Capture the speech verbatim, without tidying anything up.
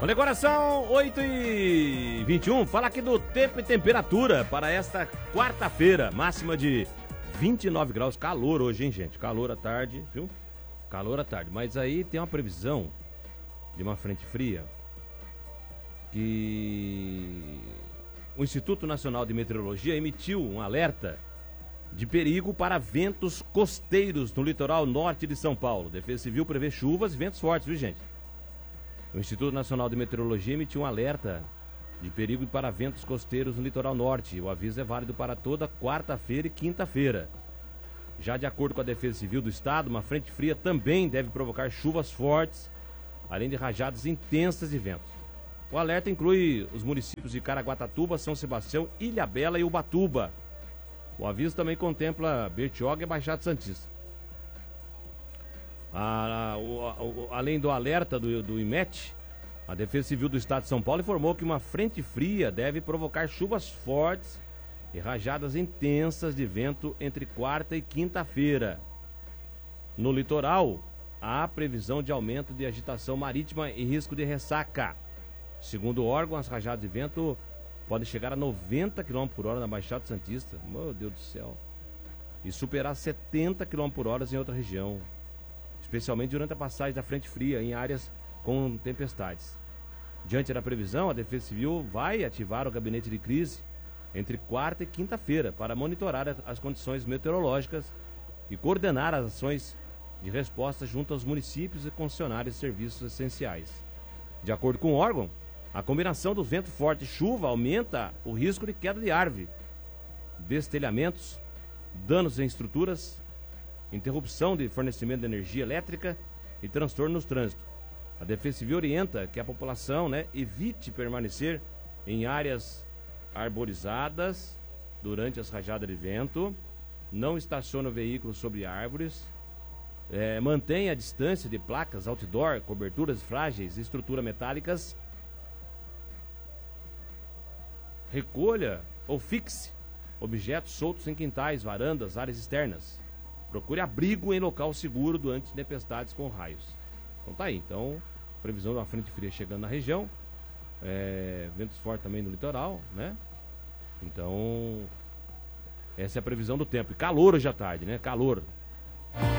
Olha, agora são oito e vinte e um. Fala aqui do tempo e temperatura para esta quarta-feira. Máxima de vinte e nove graus. Calor hoje, hein, gente? Calor à tarde, viu? Calor à tarde. Mas aí tem uma previsão de uma frente fria que o Instituto Nacional de Meteorologia emitiu um alerta de perigo para ventos costeiros no litoral norte de São Paulo. Defesa Civil prevê chuvas e ventos fortes, viu, gente? O Instituto Nacional de Meteorologia emitiu um alerta de perigo para ventos costeiros no litoral norte. O aviso é válido para toda quarta-feira e quinta-feira. Já de acordo com a Defesa Civil do Estado, uma frente fria também deve provocar chuvas fortes, além de rajadas intensas de ventos. O alerta inclui os municípios de Caraguatatuba, São Sebastião, Ilhabela e Ubatuba. O aviso também contempla Bertioga e Baixada Santista. Ah, o, o, além do alerta do, do I M E T, a Defesa Civil do Estado de São Paulo informou que uma frente fria deve provocar chuvas fortes e rajadas intensas de vento entre quarta e quinta-feira. No litoral, há previsão de aumento de agitação marítima e risco de ressaca. Segundo o órgão, as rajadas de vento podem chegar a noventa quilômetros por hora na Baixada Santista, meu Deus do céu, e superar setenta quilômetros por hora em outra região, especialmente durante a passagem da frente fria em áreas com tempestades. Diante da previsão, a Defesa Civil vai ativar o gabinete de crise entre quarta e quinta-feira para monitorar as condições meteorológicas e coordenar as ações de resposta junto aos municípios e concessionários de serviços essenciais. De acordo com o órgão, a combinação do vento forte e chuva aumenta o risco de queda de árvore, destelhamentos, danos em estruturas, interrupção de fornecimento de energia elétrica e transtorno no trânsito. A Defesa Civil orienta que a população, né, evite permanecer em áreas arborizadas durante as rajadas de vento, não estacione o veículo sobre árvores, é, mantenha a distância de placas outdoor, coberturas frágeis e estruturas metálicas, recolha ou fixe objetos soltos em quintais, varandas, áreas externas. Procure abrigo em local seguro durante tempestades com raios. Então tá aí, então, previsão de uma frente fria chegando na região, é, ventos fortes também no litoral, né? Então, essa é a previsão do tempo. E calor hoje à tarde, né? Calor.